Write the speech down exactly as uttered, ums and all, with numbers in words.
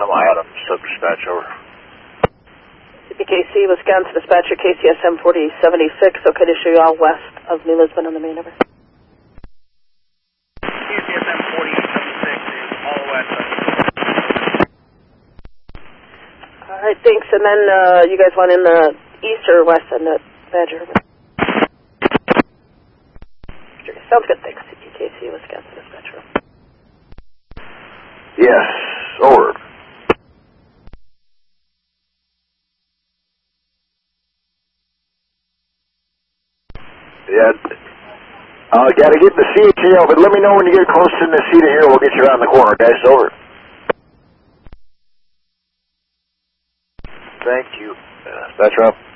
Adam, sub-dispatch, over. C P K C, Wisconsin dispatcher, K C S M forty seventy-six, okay to show you all west of New Lisbon on the main, over. K C S M forty seventy-six is all west of. All right, thanks. And then uh, you guys want in the east or west end of Badger? Sounds good, thanks. C P K C, Wisconsin dispatcher. Yes, over. Yeah, uh, gotta get the C H A L, but let me know when you get close to the Cedar here. We'll get you around the corner, guys. Over. Thank you. Uh, dispatcher up.